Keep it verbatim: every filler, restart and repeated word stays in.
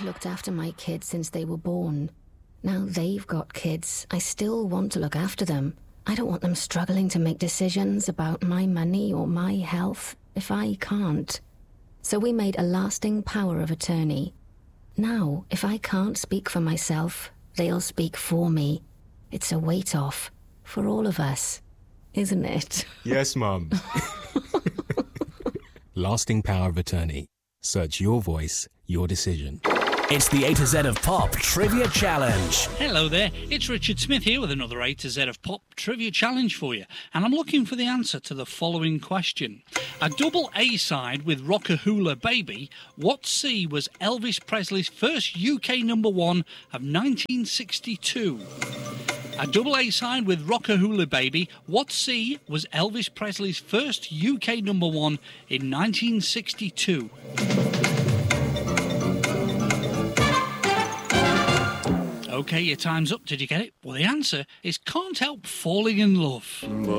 looked after my kids since they were born. Now they've got kids. I still want to look after them. I don't want them struggling to make decisions about my money or my health if I can't. So we made a lasting power of attorney. Now, if I can't speak for myself, they'll speak for me. It's a weight off for all of us, isn't it? Yes, Mum. Lasting power of attorney. Search your voice, your decision. It's the A to Z of Pop Trivia Challenge. Hello there, it's Richard Smith here with another A to Z of Pop Trivia Challenge for you. And I'm looking for the answer to the following question. A double A-side with Rockahula Baby, what C was Elvis Presley's first U K number one of nineteen sixty-two? A double A-side with Rockahula Baby, what C was Elvis Presley's first U K number one in nineteen sixty-two? OK, your time's up. Did you get it? Well, the answer is Can't Help Falling in Love.